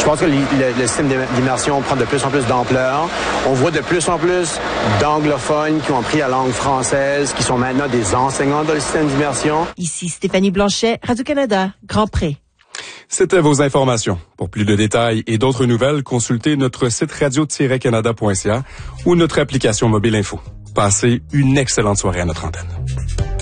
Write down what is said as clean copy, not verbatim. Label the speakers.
Speaker 1: Je pense que le système d'immersion prend de plus en plus d'ampleur. On voit de plus en plus d'anglophones qui ont appris la langue française, qui sont maintenant des enseignants dans le système d'immersion.
Speaker 2: Ici Stéphanie Blanchet, Radio-Canada, Grand Pré.
Speaker 3: C'était vos informations. Pour plus de détails et d'autres nouvelles, consultez notre site radio-canada.ca ou notre application mobile info. Passez une excellente soirée à notre antenne.